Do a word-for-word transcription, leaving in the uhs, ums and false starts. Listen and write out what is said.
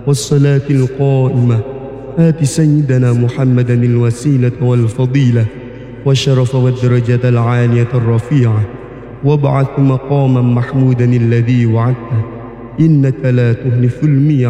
والصلاة القائمة آت سيدنا محمدا الوسيلة والفضيلة والشرف والدرجة العالية الرفيعة وابعث مقاما محمودا الذي وعدته إنك لا تهلف الميعاد.